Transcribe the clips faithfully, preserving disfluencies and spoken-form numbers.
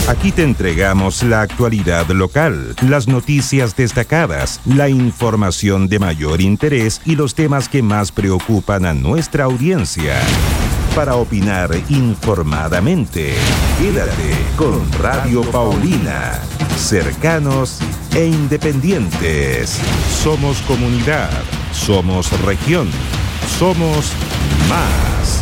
Aquí te entregamos la actualidad local, las noticias destacadas, la información de mayor interés y los temas que más preocupan a nuestra audiencia. Para opinar informadamente, quédate con Radio Paulina. Cercanos e independientes. Somos comunidad, somos región, somos más.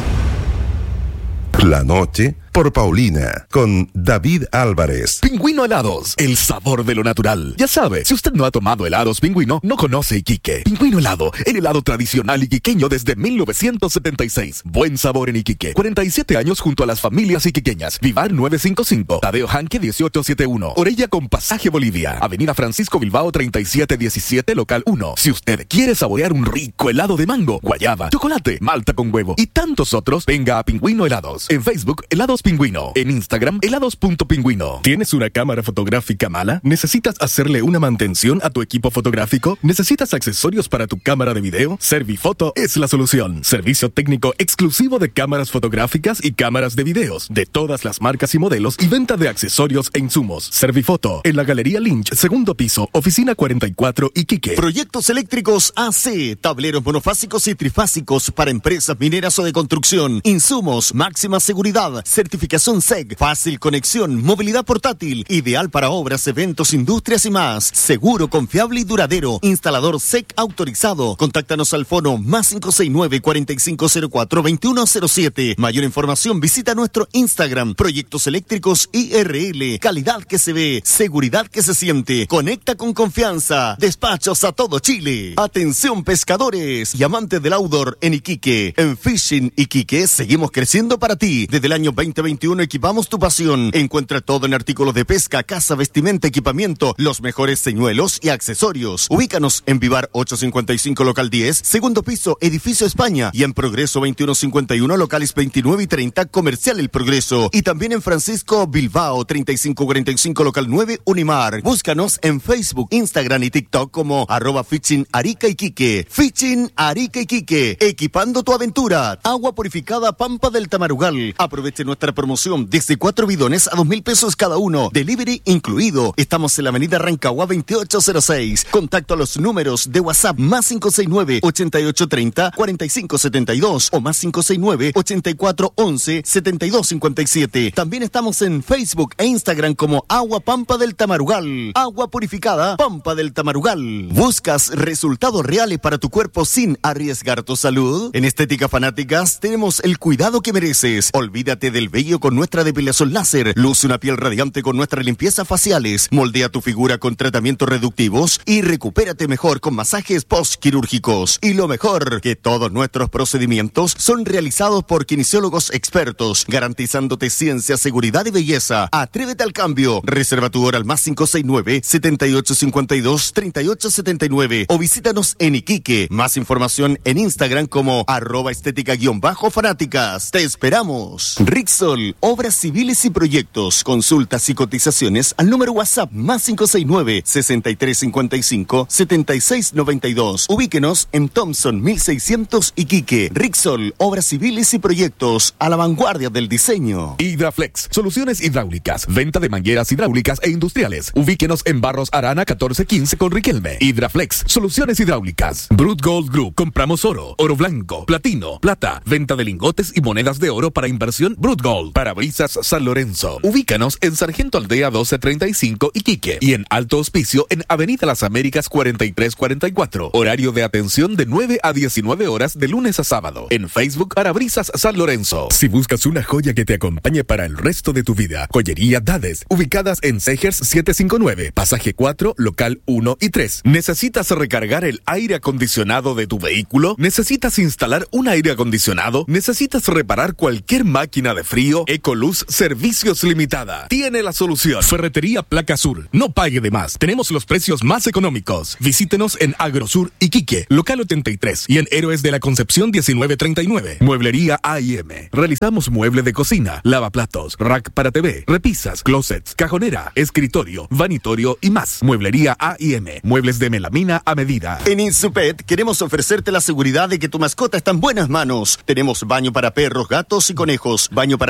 La noche por Paulina, con David Álvarez. Pingüino Helados, el sabor de lo natural. Ya sabe, si usted no ha tomado helados Pingüino, no conoce Iquique. Pingüino Helado, el helado tradicional iquiqueño desde mil novecientos setenta y seis. Buen sabor en Iquique. cuarenta y siete años junto a las familias iquiqueñas. Vivar novecientos cincuenta y cinco. Tadeo Janque dieciocho setenta y uno. Orella con Pasaje Bolivia. Avenida Francisco Bilbao treinta y siete diecisiete, local uno. Si usted quiere saborear un rico helado de mango, guayaba, chocolate, malta con huevo y tantos otros, venga a Pingüino Helados. En Facebook, Helados Pingüino. En Instagram, helados.pingüino. ¿Tienes una cámara fotográfica mala? ¿Necesitas hacerle una mantención a tu equipo fotográfico? ¿Necesitas accesorios para tu cámara de video? Servifoto es la solución. Servicio técnico exclusivo de cámaras fotográficas y cámaras de videos, de todas las marcas y modelos, y venta de accesorios e insumos. Servifoto, en la Galería Lynch, segundo piso, oficina cuarenta y cuatro, Iquique. Proyectos eléctricos A C, tableros monofásicos y trifásicos para empresas mineras o de construcción. Insumos, máxima seguridad, certificación S E C, fácil conexión, movilidad portátil, ideal para obras, eventos, industrias y más. Seguro, confiable y duradero. Instalador S E C autorizado. Contáctanos al fono más cinco seis nueve, cuatro cinco cero cuatro, dos uno cero siete. Mayor información visita nuestro Instagram. Proyectos Eléctricos I R L. Calidad que se ve, seguridad que se siente. Conecta con confianza. Despachos a todo Chile. Atención pescadores y amantes del outdoor en Iquique. En Fishing Iquique seguimos creciendo para ti. Desde el año veinte veintiuno equipamos tu pasión. Encuentra todo en artículos de pesca, caza, vestimenta, equipamiento, los mejores señuelos y accesorios. Ubícanos en Vivar ochocientos cincuenta y cinco, local diez, segundo piso, edificio España, y en Progreso veintiuno cincuenta y uno, locales veintinueve y treinta, comercial El Progreso, y también en Francisco Bilbao treinta y cinco cuarenta y cinco, local nueve, Unimar. Búscanos en Facebook, Instagram y TikTok como arroba Fishing Arica Iquique. Fishing Arica Iquique, equipando tu aventura. Agua purificada Pampa del Tamarugal. Aproveche nuestra promoción desde cuatro bidones a dos mil pesos cada uno. Delivery incluido. Estamos en la avenida Rancagua veintiocho cero seis. Contacto a los números de WhatsApp más cinco seis nueve, ochenta y ocho treinta, cuarenta y cinco setenta y dos o más cinco seis nueve, ochenta y cuatro once, setenta y dos cincuenta y siete. También estamos en Facebook e Instagram como Agua Pampa del Tamarugal. Agua purificada Pampa del Tamarugal. ¿Buscas resultados reales para tu cuerpo sin arriesgar tu salud? En Estética Fanáticas tenemos el cuidado que mereces. Olvídate del vello con nuestra depilación láser. Luce una piel radiante con nuestras limpiezas faciales. Moldea tu figura con tratamientos reductivos y recupérate mejor con masajes postquirúrgicos. Y lo mejor, que todos nuestros procedimientos son realizados por kinesiólogos expertos, garantizándote ciencia, seguridad y belleza. Atrévete al cambio. Reserva tu hora al más cinco seis nueve, setenta y ocho cincuenta y dos, treinta y ocho setenta y nueve o visítanos en Iquique. Más información en Instagram como arroba estética-fanáticas. Te esperamos. Rixol, obras civiles y proyectos. Consultas y cotizaciones al número WhatsApp más cinco seis nueve, sesenta y tres cincuenta y cinco, setenta y seis noventa y dos. Ubíquenos en Thompson mil seiscientos Iquique. Rixol, obras civiles y proyectos a la vanguardia del diseño. Hidraflex, soluciones hidráulicas, venta de mangueras hidráulicas e industriales. Ubíquenos en Barros Arana catorce quince con Riquelme. Hidraflex, soluciones hidráulicas. Brut Gold Group, compramos oro, oro blanco, platino, plata, venta de lingotes y monedas de oro para inversión Brut Gold. Parabrisas San Lorenzo. Ubícanos en Sargento Aldea doce treinta y cinco Iquique y en Alto Hospicio en Avenida Las Américas cuarenta y tres cuarenta y cuatro. Horario de atención de nueve a diecinueve horas de lunes a sábado. En Facebook Parabrisas San Lorenzo. Si buscas una joya que te acompañe para el resto de tu vida, Joyería Dades, ubicadas en Segers setecientos cincuenta y nueve, pasaje cuatro, local uno y tres. ¿Necesitas recargar el aire acondicionado de tu vehículo? ¿Necesitas instalar un aire acondicionado? ¿Necesitas reparar cualquier máquina de frío? Ecoluz Servicios Limitada tiene la solución. Ferretería Placa Sur. No pague de más. Tenemos los precios más económicos. Visítenos en Agrosur Iquique, local ochenta y tres, y en Héroes de la Concepción diecinueve treinta y nueve. Mueblería A y M. Realizamos mueble de cocina, lavaplatos, rack para T V, repisas, closets, cajonera, escritorio, vanitorio y más. Mueblería A y M. Muebles de melamina a medida. En Insupet queremos ofrecerte la seguridad de que tu mascota está en buenas manos. Tenemos baño para perros, gatos y conejos, baño para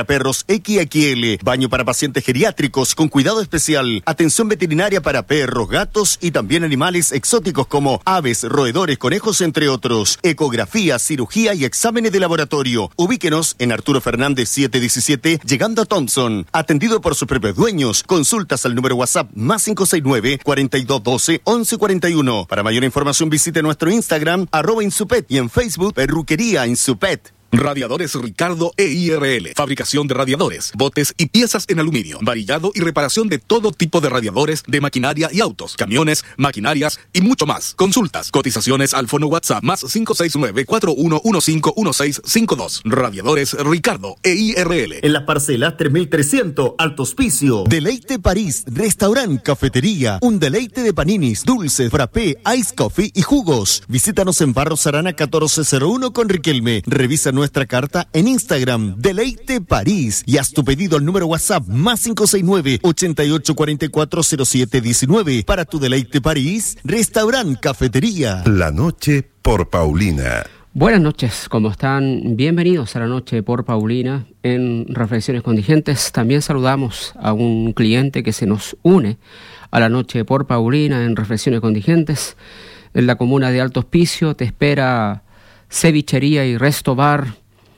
perros X X L, baño para pacientes geriátricos con cuidado especial, atención veterinaria para perros, gatos y también animales exóticos como aves, roedores, conejos, entre otros. Ecografía, cirugía y exámenes de laboratorio. Ubíquenos en Arturo Fernández setecientos diecisiete, llegando a Thompson. Atendido por sus propios dueños. Consultas al número WhatsApp más cinco seis nueve, cuarenta y dos doce, once cuarenta y uno. Para mayor información visite nuestro Instagram, arroba Insupet, y en Facebook, Perruquería Insupet. Radiadores Ricardo E I R L. Fabricación de radiadores, botes y piezas en aluminio. Varillado y reparación de todo tipo de radiadores, de maquinaria y autos, camiones, maquinarias y mucho más. Consultas, cotizaciones al fono WhatsApp más cinco seis nueve, cuatro uno uno cinco uno seis cinco dos. Radiadores Ricardo E I R L. En las parcelas tres mil trescientos, Alto Hospicio. Deleite París, restaurante, cafetería. Un deleite de paninis, dulces, frappé, ice coffee y jugos. Visítanos en Barros Arana catorce cero uno con Riquelme. Revisa nuestra carta en Instagram, Deleite París, y haz tu pedido al número WhatsApp más cinco seis nueve, ochenta y ocho cuarenta y cuatro cero siete diecinueve. Para tu Deleite París, restaurante, cafetería. La noche por Paulina. Buenas noches, ¿cómo están? Bienvenidos a la noche por Paulina en Reflexiones Contingentes. También saludamos a un cliente que se nos une a la noche por Paulina en Reflexiones Contingentes. En la comuna de Alto Hospicio te espera Cevichería y Resto Bar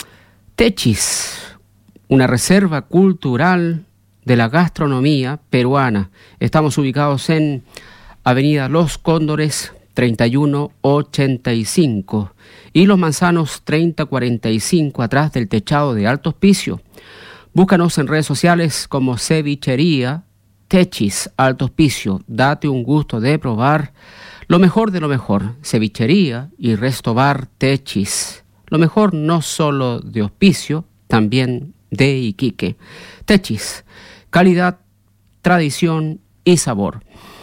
Techis, una reserva cultural de la gastronomía peruana. Estamos ubicados en Avenida Los Cóndores treinta y uno ochenta y cinco y Los Manzanos treinta cuarenta y cinco, atrás del techado de Alto Hospicio. Búscanos en redes sociales como Cevichería Techis Alto Hospicio. Date un gusto de probar lo mejor de lo mejor. Cevichería y Resto Bar Techis. Lo mejor no solo de Hospicio, también de Iquique. Techis, calidad, tradición y sabor.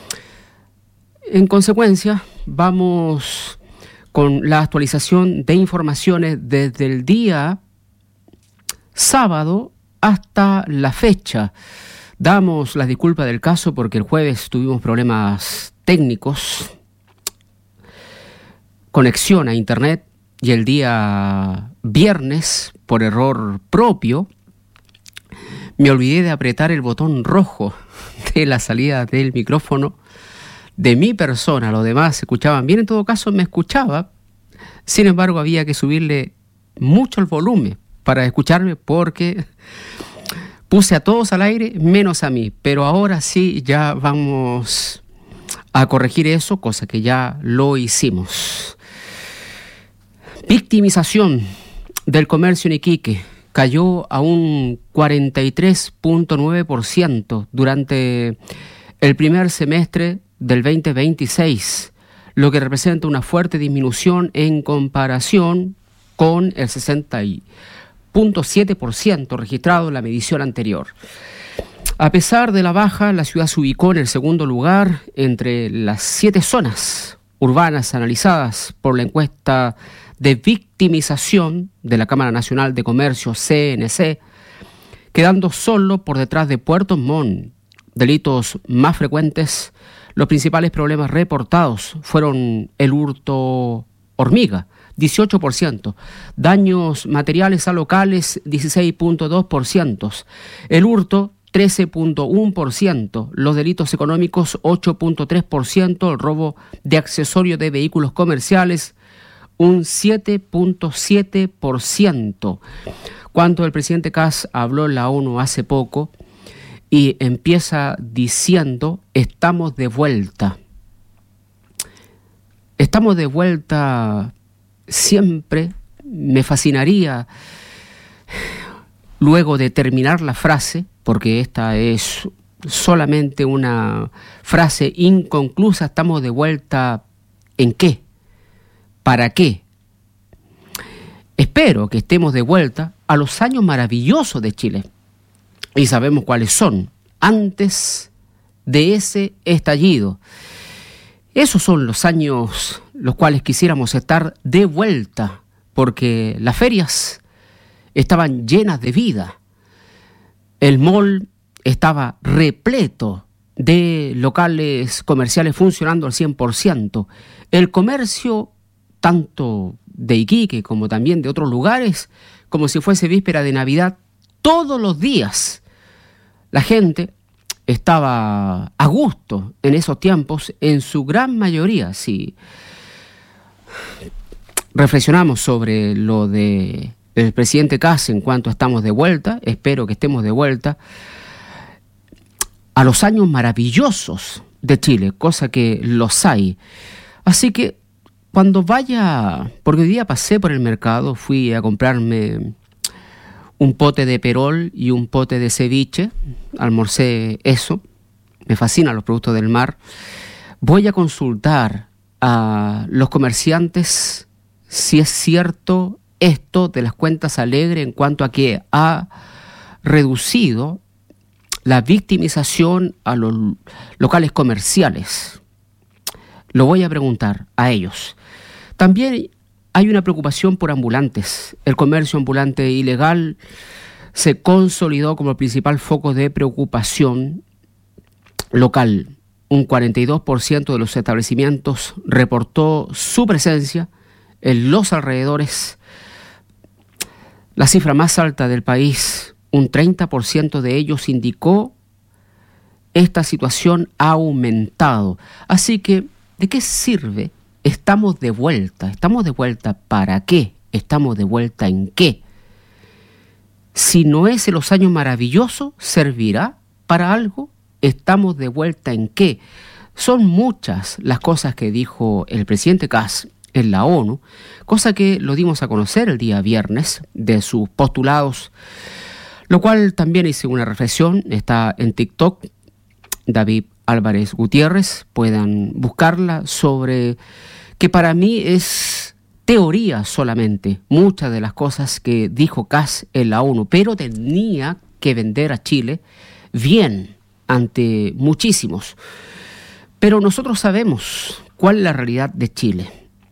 En consecuencia, vamos con la actualización de informaciones desde el día sábado hasta la fecha. Damos las disculpas del caso porque el jueves tuvimos problemas técnicos, conexión a internet, y el día viernes, por error propio, me olvidé de apretar el botón rojo de la salida del micrófono de mi persona. Los demás se escuchaban bien, en todo caso me escuchaba. Sin embargo, había que subirle mucho el volumen para escucharme porque puse a todos al aire menos a mí. Pero ahora sí ya vamos a corregir eso, cosa que ya lo hicimos. Victimización del comercio en Iquique cayó a un cuarenta y tres punto nueve por ciento durante el primer semestre del veinte veintiséis, lo que representa una fuerte disminución en comparación con el sesenta punto siete por ciento registrado en la medición anterior. A pesar de la baja, la ciudad se ubicó en el segundo lugar entre las siete zonas urbanas analizadas por la encuesta de victimización de la Cámara Nacional de Comercio, C N C, quedando solo por detrás de Puerto Montt. Delitos más frecuentes, los principales problemas reportados fueron el hurto hormiga, dieciocho por ciento, daños materiales a locales, dieciséis punto dos por ciento, el hurto, trece punto uno por ciento, los delitos económicos, ocho punto tres por ciento, el robo de accesorios de vehículos comerciales, un siete punto siete por ciento. Cuando el presidente Kast habló en la ONU hace poco y empieza diciendo, estamos de vuelta. Estamos de vuelta siempre. Me fascinaría, luego de terminar la frase, porque esta es solamente una frase inconclusa, estamos de vuelta ¿en qué? ¿Para qué? Espero que estemos de vuelta a los años maravillosos de Chile. Y sabemos cuáles son, antes de ese estallido. Esos son los años los cuales quisiéramos estar de vuelta, porque las ferias estaban llenas de vida. El mall estaba repleto de locales comerciales funcionando al cien por ciento. El comercio, tanto de Iquique como también de otros lugares, como si fuese víspera de Navidad, todos los días. La gente estaba a gusto en esos tiempos, en su gran mayoría. Si reflexionamos sobre lo de el presidente Kast en cuanto estamos de vuelta, espero que estemos de vuelta a los años maravillosos de Chile, cosa que los hay. Así que cuando vaya, porque hoy día pasé por el mercado, fui a comprarme un pote de perol y un pote de ceviche, almorcé eso, me fascinan los productos del mar. Voy a consultar a los comerciantes si es cierto esto de las cuentas alegres en cuanto a que ha reducido la victimización a los locales comerciales. Lo voy a preguntar a ellos. También hay una preocupación por ambulantes. El comercio ambulante ilegal se consolidó como el principal foco de preocupación local. Un cuarenta y dos por ciento de los establecimientos reportó su presencia en los alrededores. La cifra más alta del país, un treinta por ciento de ellos indicó esta situación ha aumentado. Así que, ¿de qué sirve? Estamos de vuelta. ¿Estamos de vuelta para qué? ¿Estamos de vuelta en qué? Si no es en los años maravillosos, ¿servirá para algo? ¿Estamos de vuelta en qué? Son muchas las cosas que dijo el presidente Kast en la ONU, cosa que lo dimos a conocer el día viernes de sus postulados, lo cual también hice una reflexión, está en TikTok, David Álvarez Gutiérrez, puedan buscarla, sobre que para mí es teoría solamente, muchas de las cosas que dijo Kast en la ONU, pero tenía que vender a Chile bien ante muchísimos. Pero nosotros sabemos cuál es la realidad de Chile.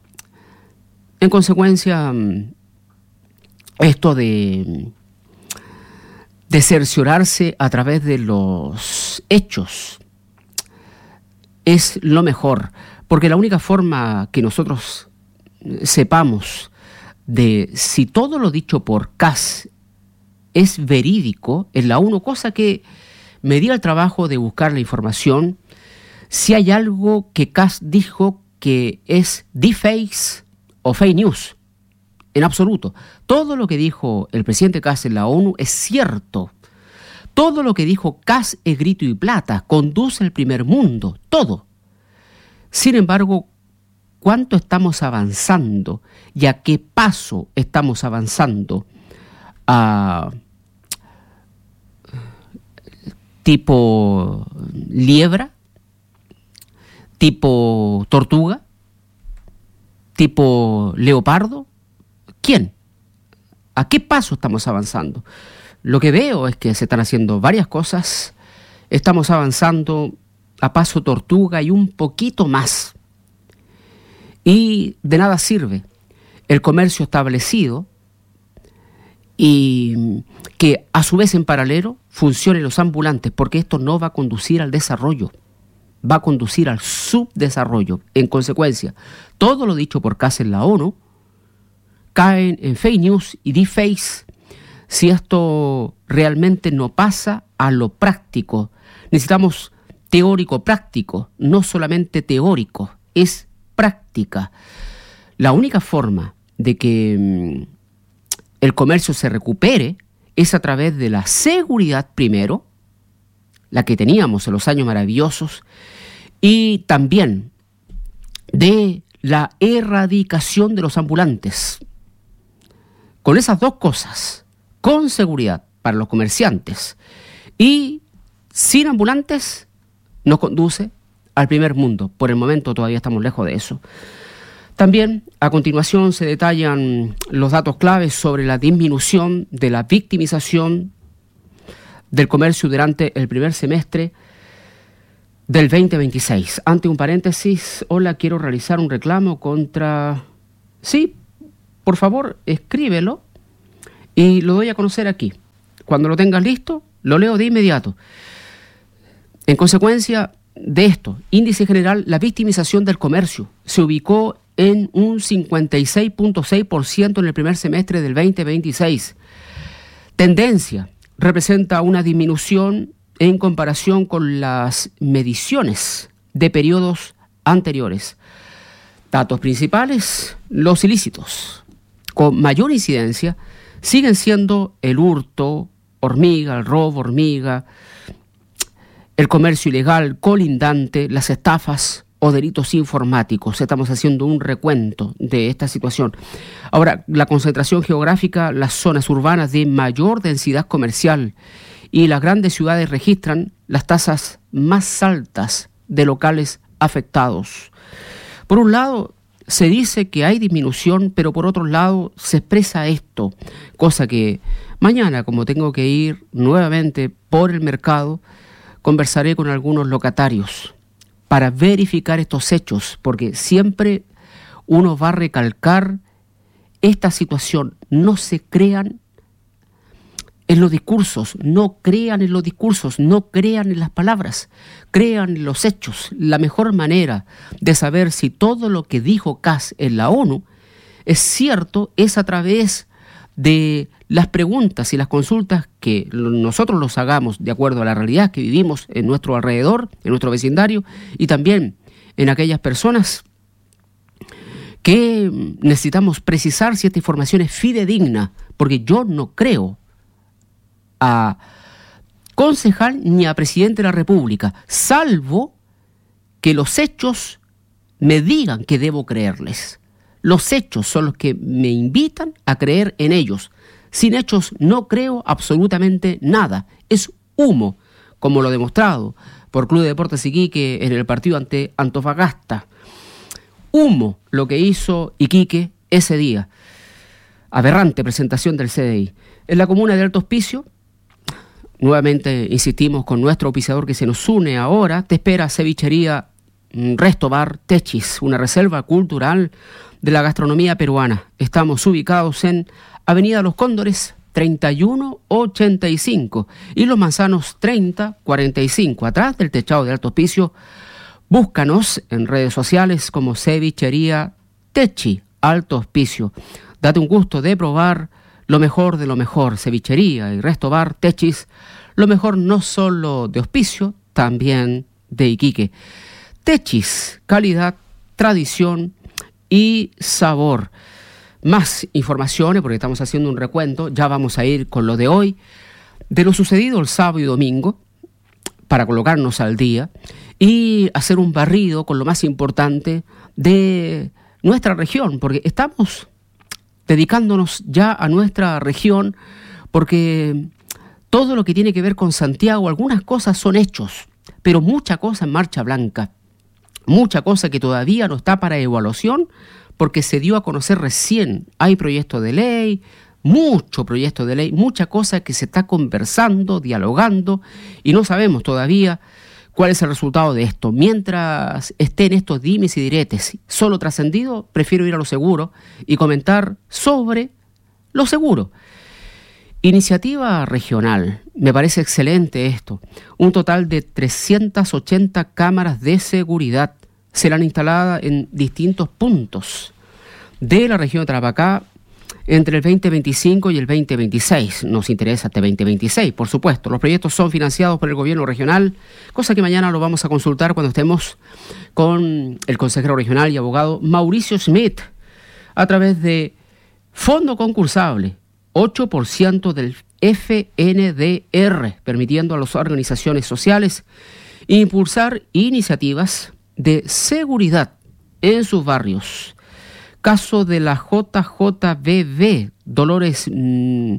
En consecuencia, esto de, de cerciorarse a través de los hechos es lo mejor, porque la única forma que nosotros sepamos de si todo lo dicho por Kast es verídico en la ONU, cosa que me di el trabajo de buscar la información, si hay algo que Kast dijo que es deepfakes o fake news, en absoluto. Todo lo que dijo el presidente Kast en la ONU es cierto. Todo lo que dijo Kast es grito y plata, conduce al primer mundo, todo. Sin embargo, ¿cuánto estamos avanzando y a qué paso estamos avanzando? ¿A tipo liebra? ¿Tipo tortuga? ¿Tipo leopardo? ¿Quién? ¿A qué paso estamos avanzando? Lo que veo es que se están haciendo varias cosas, estamos avanzando a paso tortuga y un poquito más. Y de nada sirve el comercio establecido y que a su vez en paralelo funcionen los ambulantes, porque esto no va a conducir al desarrollo, va a conducir al subdesarrollo. En consecuencia, todo lo dicho por Kast en la ONU caen en fake news y deepfakes si esto realmente no pasa a lo práctico. Necesitamos teórico práctico, no solamente teórico, es práctica. La única forma de que mmm, el comercio se recupere es a través de la seguridad primero, la que teníamos en los años maravillosos, y también de la erradicación de los ambulantes. Con esas dos cosas, con seguridad para los comerciantes y sin ambulantes, nos conduce al primer mundo. Por el momento todavía estamos lejos de eso. También, a continuación, se detallan los datos claves sobre la disminución de la victimización del comercio durante el primer semestre del veinte veintiséis. Ante un paréntesis, hola, quiero realizar un reclamo contra... Sí, por favor, escríbelo y lo doy a conocer aquí. Cuando lo tengas listo, lo leo de inmediato. En consecuencia de esto, índice general, la victimización del comercio se ubicó en un cincuenta y seis punto seis por ciento en el primer semestre del veinte veintiséis. Tendencia, representa una disminución en comparación con las mediciones de periodos anteriores. Datos principales: los ilícitos con mayor incidencia siguen siendo el hurto hormiga, el robo hormiga, el comercio ilegal colindante, las estafas o delitos informáticos. Estamos haciendo un recuento de esta situación. Ahora, la concentración geográfica, las zonas urbanas de mayor densidad comercial y las grandes ciudades registran las tasas más altas de locales afectados. Por un lado, se dice que hay disminución, pero por otro lado se expresa esto, cosa que mañana, como tengo que ir nuevamente por el mercado, conversaré con algunos locatarios para verificar estos hechos, porque siempre uno va a recalcar esta situación. No se crean en los discursos, no crean en los discursos, no crean en las palabras, crean en los hechos. La mejor manera de saber si todo lo que dijo Kast en la ONU es cierto es a través de las preguntas y las consultas que nosotros los hagamos de acuerdo a la realidad que vivimos en nuestro alrededor, en nuestro vecindario, y también en aquellas personas que necesitamos precisar si esta información es fidedigna, porque yo no creo a concejal ni a presidente de la República, salvo que los hechos me digan que debo creerles. Los hechos son los que me invitan a creer en ellos. Sin hechos no creo absolutamente nada. Es humo, como lo demostrado por Club de Deportes Iquique en el partido ante Antofagasta. Humo lo que hizo Iquique ese día. Aberrante presentación del C D I. En la comuna de Alto Hospicio, nuevamente insistimos con nuestro auspiciador que se nos une ahora, te espera Cevichería Resto Bar Techis, una reserva cultural de la gastronomía peruana. Estamos ubicados en Avenida Los Cóndores treinta y uno ochenta y cinco y Los Manzanos treinta cuarenta y cinco, atrás del techado de Alto Hospicio. Búscanos en redes sociales como Cevichería Techi Alto Hospicio. Date un gusto de probar lo mejor de lo mejor. Cevichería y Resto Bar Techis, lo mejor no solo de Hospicio, también de Iquique. Techis, calidad, tradición y sabor. Más informaciones, porque estamos haciendo un recuento, ya vamos a ir con lo de hoy, de lo sucedido el sábado y domingo, para colocarnos al día y hacer un barrido con lo más importante de nuestra región, porque estamos dedicándonos ya a nuestra región, porque todo lo que tiene que ver con Santiago, algunas cosas son hechos, pero mucha cosa en marcha blanca. Mucha cosa que todavía no está para evaluación porque se dio a conocer recién. Hay proyectos de ley, mucho proyecto de ley, mucha cosa que se está conversando, dialogando y no sabemos todavía cuál es el resultado de esto. Mientras estén estos dimes y diretes solo trascendido, prefiero ir a lo seguro y comentar sobre lo seguro. Iniciativa regional, me parece excelente esto. Un total de trescientas ochenta cámaras de seguridad serán instaladas en distintos puntos de la región de Tarapacá entre el veinte veinticinco y el veinte veintiséis. Nos interesa este veinte veintiséis, por supuesto. Los proyectos son financiados por el gobierno regional, cosa que mañana lo vamos a consultar cuando estemos con el consejero regional y abogado Mauricio Schmidt a través de fondo concursable, ocho por ciento del F N D R, permitiendo a las organizaciones sociales impulsar iniciativas de seguridad en sus barrios. Caso de la J J B B, Dolores mmm,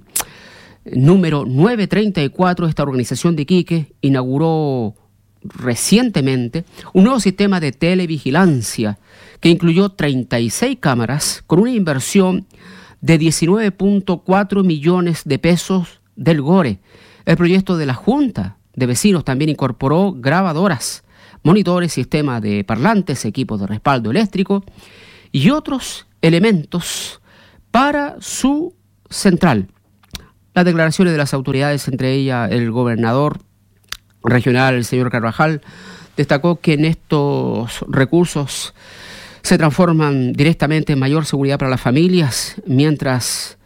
número novecientos treinta y cuatro, esta organización de Iquique inauguró recientemente un nuevo sistema de televigilancia que incluyó treinta y seis cámaras con una inversión de diecinueve punto cuatro millones de pesos del GORE. El proyecto de la Junta de Vecinos también incorporó grabadoras, monitores, sistemas de parlantes, equipos de respaldo eléctrico y otros elementos para su central. Las declaraciones de las autoridades, entre ellas el gobernador regional, el señor Carvajal, destacó que en estos recursos se transforman directamente en mayor seguridad para las familias, mientras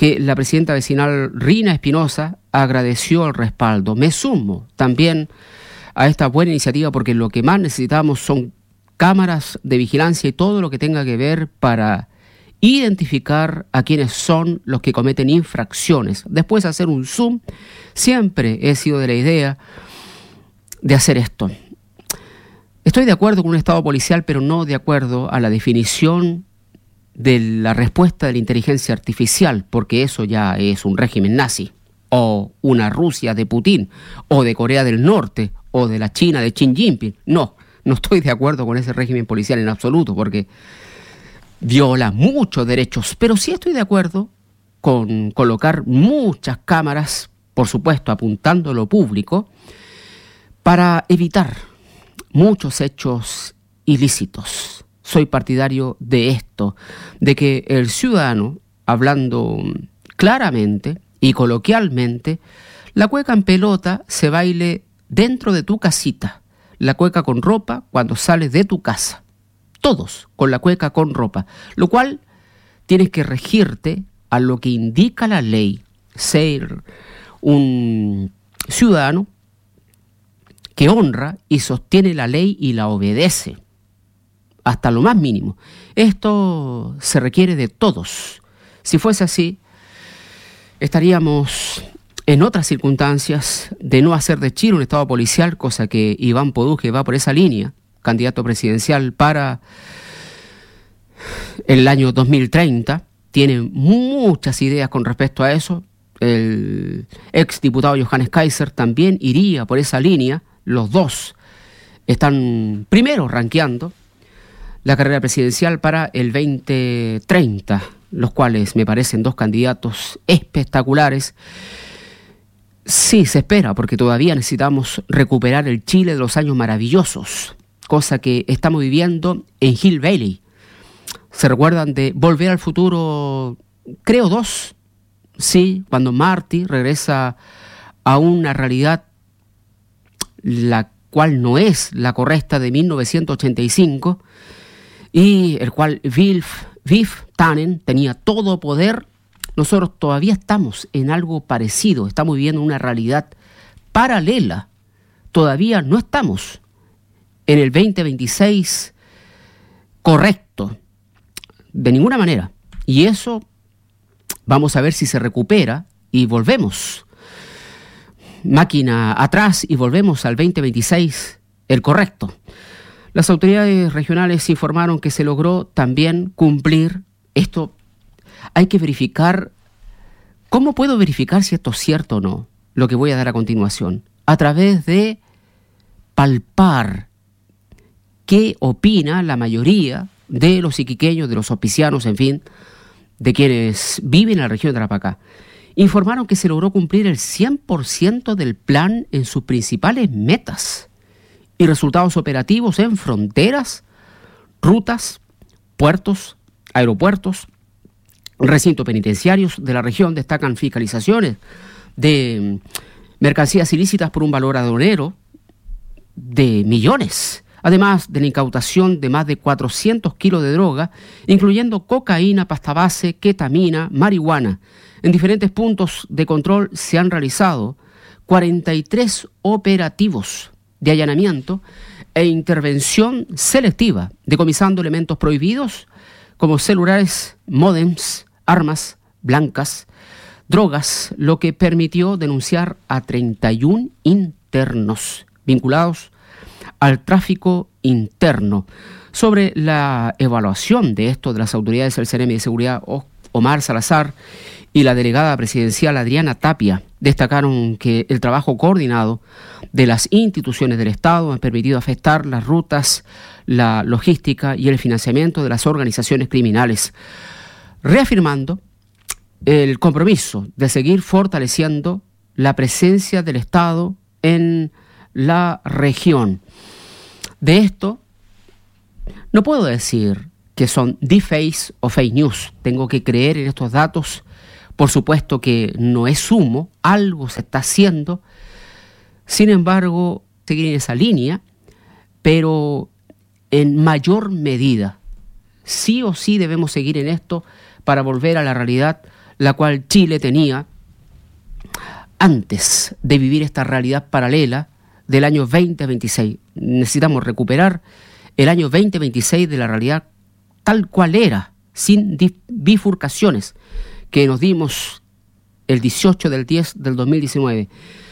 que la presidenta vecinal Rina Espinosa agradeció el respaldo. Me sumo también a esta buena iniciativa porque lo que más necesitamos son cámaras de vigilancia y todo lo que tenga que ver para identificar a quienes son los que cometen infracciones. Después hacer un zoom. Siempre he sido de la idea de hacer esto. Estoy de acuerdo con un Estado policial, pero no de acuerdo a la definición de la respuesta de la inteligencia artificial, porque eso ya es un régimen nazi, o una Rusia de Putin, o de Corea del Norte, o de la China de Xi Jinping. No, no estoy de acuerdo con ese régimen policial en absoluto, porque viola muchos derechos, pero sí estoy de acuerdo con colocar muchas cámaras, por supuesto apuntando a lo público, para evitar muchos hechos ilícitos. Soy partidario de esto, de que el ciudadano, hablando claramente y coloquialmente, la cueca en pelota se baile dentro de tu casita, la cueca con ropa cuando sales de tu casa. Todos con la cueca con ropa, lo cual tienes que regirte a lo que indica la ley, ser un ciudadano que honra y sostiene la ley y la obedece, hasta lo más mínimo. Esto se requiere de todos. Si fuese así, estaríamos en otras circunstancias de no hacer de Chile un Estado policial, cosa que Iván Poduje va por esa línea, candidato presidencial para el año dos mil treinta, tiene muchas ideas con respecto a eso. El exdiputado Johannes Kaiser también iría por esa línea. Los dos están primero rankeando la carrera presidencial para el veinte treinta, los cuales me parecen dos candidatos espectaculares. Sí, se espera, porque todavía necesitamos recuperar el Chile de los años maravillosos, cosa que estamos viviendo en Hill Valley. ¿Se recuerdan de Volver al Futuro, creo, dos? Sí, cuando Marty regresa a una realidad la cual no es la correcta de mil novecientos ochenta y cinco, y el cual Biff, Biff Tannen tenía todo poder. Nosotros todavía estamos en algo parecido, estamos viviendo una realidad paralela. Todavía no estamos en el veinte veintiséis correcto, de ninguna manera. Y eso vamos a ver si se recupera y volvemos máquina atrás y volvemos al veinte veintiséis el correcto. Las autoridades regionales informaron que se logró también cumplir esto. Hay que verificar. ¿Cómo puedo verificar si esto es cierto o no? Lo que voy a dar a continuación. A través de palpar qué opina la mayoría de los iquiqueños, de los hospicianos, en fin, de quienes viven en la región de Tarapacá. Informaron que se logró cumplir el cien por ciento del plan en sus principales metas y resultados operativos en fronteras, rutas, puertos, aeropuertos, recintos penitenciarios de la región. Destacan fiscalizaciones de mercancías ilícitas por un valor aduanero de millones, además de la incautación de más de cuatrocientos kilos de droga, incluyendo cocaína, pasta base, ketamina, marihuana. En diferentes puntos de control se han realizado cuarenta y tres operativos de allanamiento e intervención selectiva, decomisando elementos prohibidos como celulares, módems, armas blancas, drogas, lo que permitió denunciar a treinta y uno internos vinculados al tráfico interno. Sobre la evaluación de esto de las autoridades del C N M de Seguridad, Omar Salazar y la delegada presidencial Adriana Tapia destacaron que el trabajo coordinado de las instituciones del Estado ha permitido afectar las rutas, la logística y el financiamiento de las organizaciones criminales, reafirmando el compromiso de seguir fortaleciendo la presencia del Estado en la región. De esto no puedo decir que son deepfakes o fake news. Tengo que creer en estos datos. Por supuesto que no es humo, algo se está haciendo. Sin embargo, seguir en esa línea, pero en mayor medida. Sí o sí debemos seguir en esto para volver a la realidad la cual Chile tenía antes de vivir esta realidad paralela del año veinte veintiséis. Necesitamos recuperar el año veinte veintiséis de la realidad tal cual era, sin bifurcaciones, que nos dimos el dieciocho del diez del dos mil diecinueve.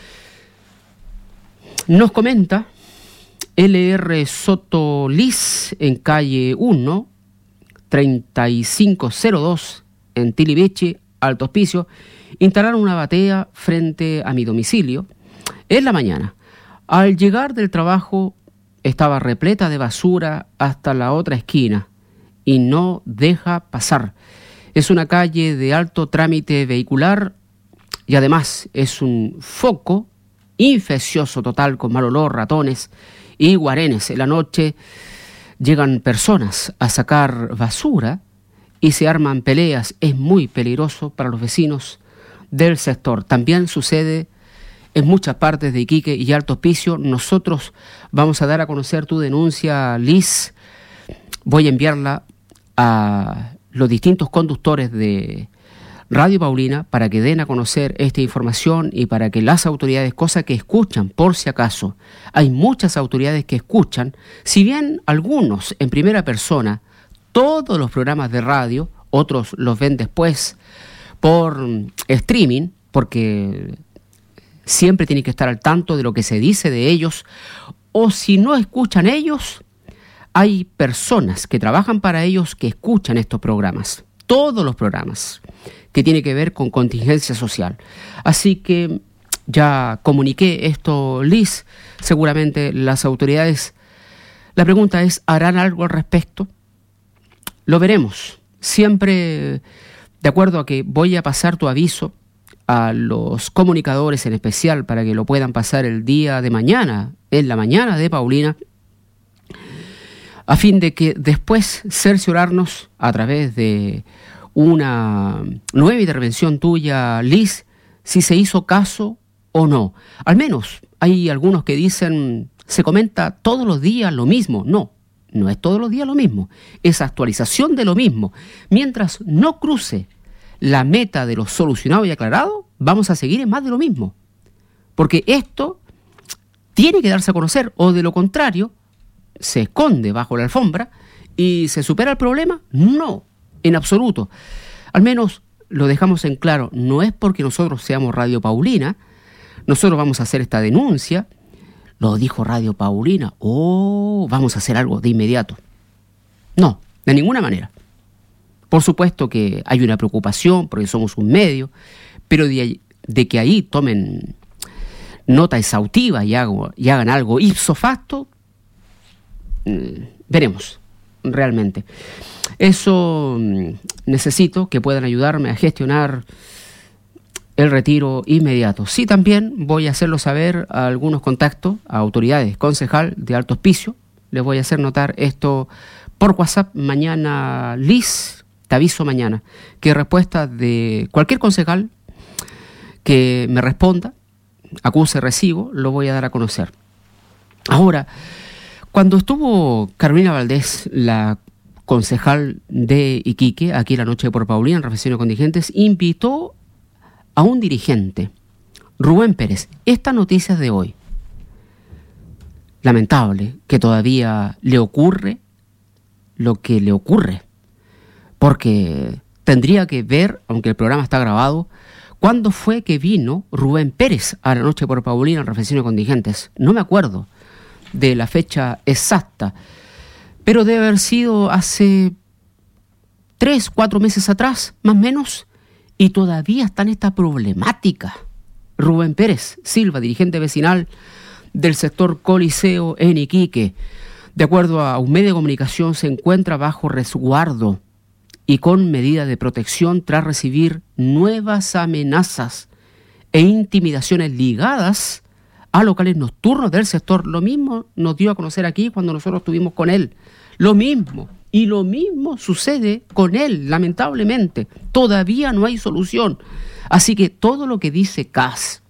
Nos comenta L R Soto Liz en calle uno, treinta y cinco cero dos en Tilibeche, Alto Hospicio, instalaron una batea frente a mi domicilio en la mañana. Al llegar del trabajo estaba repleta de basura hasta la otra esquina y no deja pasar. Es una calle de alto trámite vehicular y además es un foco infeccioso total con mal olor, ratones y guarenes. En la noche llegan personas a sacar basura y se arman peleas. Es muy peligroso para los vecinos del sector. También sucede en muchas partes de Iquique y Alto Hospicio. Nosotros vamos a dar a conocer tu denuncia, Liz. Voy a enviarla a los distintos conductores de Radio Paulina para que den a conocer esta información y para que las autoridades, cosa que escuchan por si acaso, hay muchas autoridades que escuchan, si bien algunos en primera persona, todos los programas de radio, otros los ven después por streaming, porque siempre tienen que estar al tanto de lo que se dice de ellos, o si no escuchan ellos, hay personas que trabajan para ellos que escuchan estos programas, todos los programas que tienen que ver con contingencia social. Así que ya comuniqué esto, Liz, seguramente las autoridades, la pregunta es, ¿harán algo al respecto? Lo veremos, siempre de acuerdo a que voy a pasar tu aviso a los comunicadores en especial para que lo puedan pasar el día de mañana, en la mañana de Paulina, a fin de que después cerciorarnos a través de una nueva intervención tuya, Liz, si se hizo caso o no. Al menos hay algunos que dicen, se comenta todos los días lo mismo. No, no es todos los días lo mismo, es actualización de lo mismo. Mientras no cruce la meta de lo solucionado y aclarado, vamos a seguir en más de lo mismo. Porque esto tiene que darse a conocer, o de lo contrario, se esconde bajo la alfombra y se supera el problema. No, en absoluto. Al menos lo dejamos en claro, no es porque nosotros seamos Radio Paulina, nosotros vamos a hacer esta denuncia, lo dijo Radio Paulina, oh, vamos a hacer algo de inmediato. No, de ninguna manera. Por supuesto que hay una preocupación porque somos un medio, pero de, de que ahí tomen nota exhaustiva y, hago, y hagan algo ipso facto, veremos realmente. Eso necesito que puedan ayudarme a gestionar el retiro inmediato. Sí, también voy a hacerlo saber a algunos contactos, a autoridades, concejal de Alto Hospicio. Les voy a hacer notar esto por WhatsApp mañana, Liz, te aviso mañana, que respuesta de cualquier concejal que me responda, acuse recibo, lo voy a dar a conocer. Ahora, cuando estuvo Carolina Valdés, la concejal de Iquique, aquí la noche por Paulina, en Reflexiones Contingentes, invitó a un dirigente, Rubén Pérez. Esta noticia de hoy, lamentable que todavía le ocurre lo que le ocurre, porque tendría que ver, aunque el programa está grabado, cuándo fue que vino Rubén Pérez a la noche por Paulina en Reflexiones Contingentes. No me acuerdo de la fecha exacta, pero debe haber sido hace tres, cuatro meses atrás, más o menos, y todavía está en esta problemática. Rubén Pérez Silva, dirigente vecinal del sector Coliseo en Iquique, de acuerdo a un medio de comunicación, se encuentra bajo resguardo y con medidas de protección tras recibir nuevas amenazas e intimidaciones ligadas a locales nocturnos del sector. Lo mismo nos dio a conocer aquí cuando nosotros estuvimos con él. Lo mismo. Y lo mismo sucede con él, lamentablemente. Todavía no hay solución. Así que todo lo que dice C A S,